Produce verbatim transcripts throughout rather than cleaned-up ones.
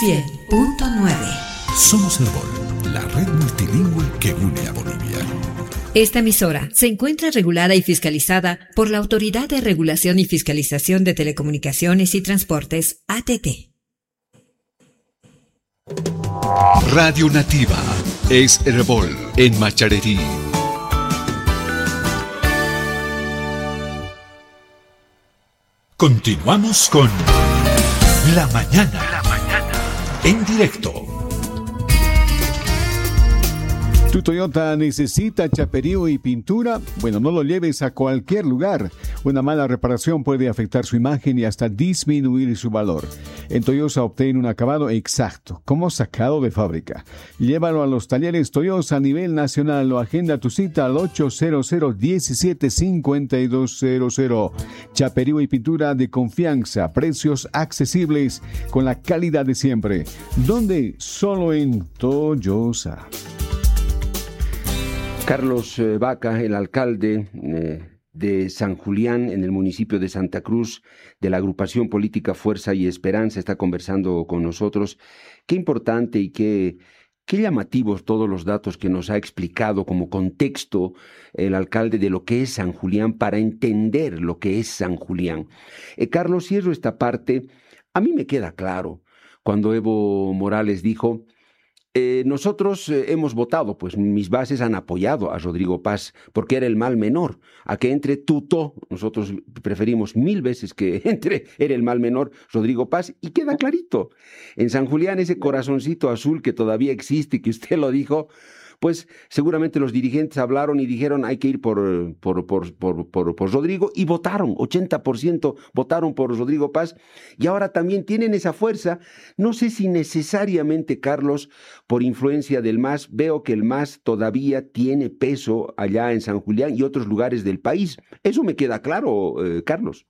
cien punto nueve. Somos Herbol, la red multilingüe que une a Bolivia. Esta emisora se encuentra regulada y fiscalizada por la Autoridad de Regulación y Fiscalización de Telecomunicaciones y Transportes, A T T. Radio Nativa es Herbol en Macharerí. Continuamos con La Mañana. La Mañana. En directo. ¿Tu Toyota necesita chaperío y pintura? Bueno, no lo lleves a cualquier lugar. Una mala reparación puede afectar su imagen y hasta disminuir su valor. En Toyosa obtén un acabado exacto, como sacado de fábrica. Llévalo a los talleres Toyosa a nivel nacional o agenda tu cita al ocho cero cero, diecisiete, cincuenta y dos cero cero. Chaperío y pintura de confianza, precios accesibles con la calidad de siempre. ¿Dónde? Solo en Toyosa. Carlos eh, Vaca, el alcalde eh, de San Julián, en el municipio de Santa Cruz, de la agrupación política Fuerza y Esperanza, está conversando con nosotros. Qué importante y qué, qué llamativos todos los datos que nos ha explicado como contexto el alcalde de lo que es San Julián para entender lo que es San Julián. Eh, Carlos, cierro esta parte. A mí me queda claro cuando Evo Morales dijo... Eh, nosotros eh, hemos votado, pues mis bases han apoyado a Rodrigo Paz porque era el mal menor. A que entre Tuto, nosotros preferimos mil veces que entre, era el mal menor Rodrigo Paz, y queda clarito. En San Julián, ese corazoncito azul que todavía existe, que usted lo dijo, pues seguramente los dirigentes hablaron y dijeron hay que ir por, por, por, por, por, por Rodrigo, y votaron, ochenta por ciento votaron por Rodrigo Paz, y ahora también tienen esa fuerza. No sé si necesariamente, Carlos, por influencia del M A S, veo que el M A S todavía tiene peso allá en San Julián y otros lugares del país. Eso me queda claro, eh, Carlos.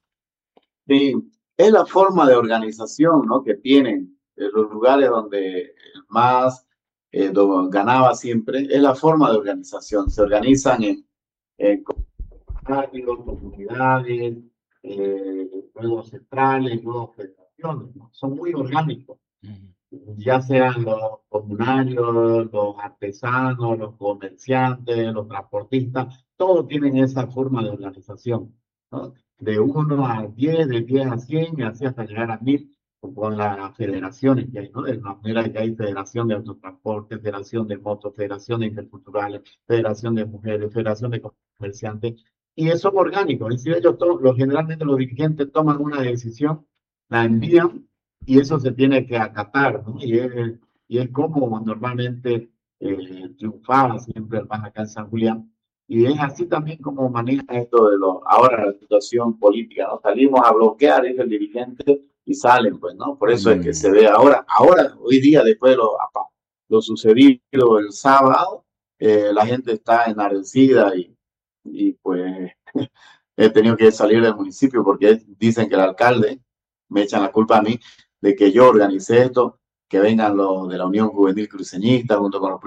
Sí, es la forma de organización, ¿no?, que tienen eh, los lugares donde el M A S Eh, do, ganaba siempre. Es la forma de organización. Se organizan en, en barrios, comunidades, eh, luego centrales, luego federaciones, ¿no? Son muy orgánicos. Uh-huh. Ya sean los comunarios, los artesanos, los comerciantes, los transportistas, todos tienen esa forma de organización, ¿no? De uno a diez, de diez a cien, y así hasta llegar a mil. Con las federaciones que hay, ¿no? De la manera que hay federación de autotransporte, federación de motos, federación de interculturales, federación de mujeres, federación de comerciantes, y eso es orgánico. Es decir, ellos todos, los, generalmente los dirigentes toman una decisión, la envían, y eso se tiene que acatar, ¿no? Y es, y es como normalmente eh, triunfaba siempre el M A S acá en San Julián, y es así también como maneja esto de los, ahora la situación política, ¿no? Salimos a bloquear, es el dirigente, y salen, pues, ¿no? Por eso mm. es que se ve ahora, ahora, hoy día, después de lo, lo sucedido el sábado, eh, la gente está enardecida y, y pues he tenido que salir del municipio porque dicen que el alcalde, me echan la culpa a mí, de que yo organicé esto, que vengan los de la Unión Juvenil Cruceñista junto con los